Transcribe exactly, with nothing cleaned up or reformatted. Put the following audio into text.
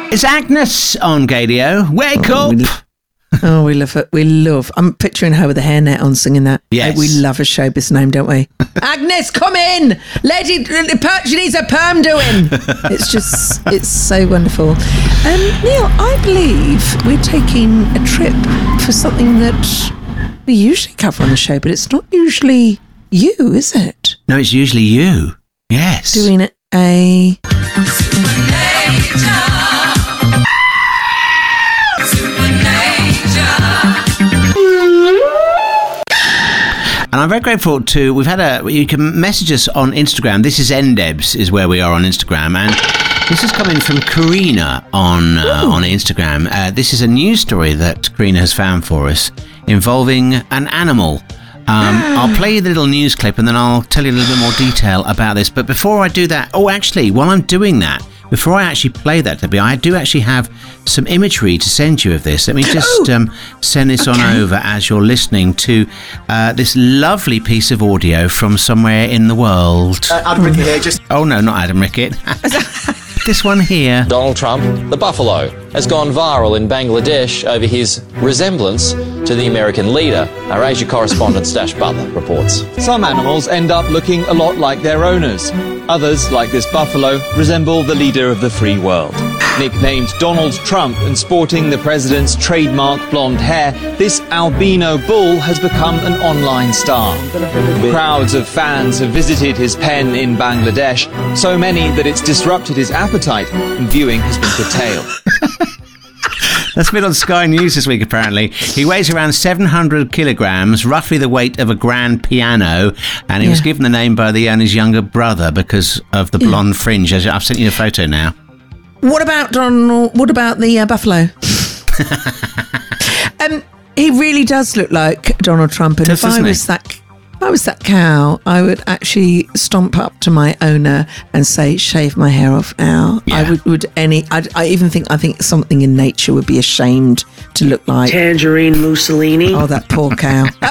It's Agnes on Gadio. Wake oh, up! We lo- oh, we love it. We love. I'm picturing her with a hairnet on singing that. Yes. We love a showbiz name, don't we? Agnes, come in! Lady, she needs a perm doing. It's just, it's so wonderful. Um, Neil, I believe we're taking a trip for something that we usually cover on the show, but it's not usually you, is it? No, it's usually you. Yes. Doing a... And I'm very grateful to, we've had a, you can message us on Instagram. This is N D E B S is where we are on Instagram. And this is coming from Karina on uh, on Instagram. Uh, this is a news story that Karina has found for us involving an animal. Um, I'll play you the little news clip and then I'll tell you a little bit more detail about this. But before I do that, oh, actually, while I'm doing that, before I actually play that, Debbie, I do actually have some imagery to send you of this. Let me just um, send this okay. on over as you're listening to uh, this lovely piece of audio from somewhere in the world. Uh, Adam Rickett here, just... Oh, no, not Adam Rickett. This one here. Donald Trump, the buffalo, has gone viral in Bangladesh over his resemblance to the American leader. Our Asia correspondent Stash Butler reports. Some animals end up looking a lot like their owners. Others, like this buffalo, resemble the leader of the free world. Nicknamed Donald Trump and sporting the president's trademark blonde hair, this albino bull has become an online star. Crowds of fans have visited his pen in Bangladesh, so many that it's disrupted his appetite and viewing has been curtailed. That's been on Sky News this week, apparently. He weighs around seven hundred kilograms, roughly the weight of a grand piano, and he yeah. was given the name by the owner's younger brother because of the blonde yeah. fringe. I've sent you a photo now. What about Donald? What about the uh, buffalo? um, he really does look like Donald Trump, and Does, if I was he? that, if I was that cow, I would actually stomp up to my owner and say, "Shave my hair off now." Yeah. I would, would any. I'd, I even think I think something in nature would be ashamed to look like Tangerine Mussolini. Oh, that poor cow.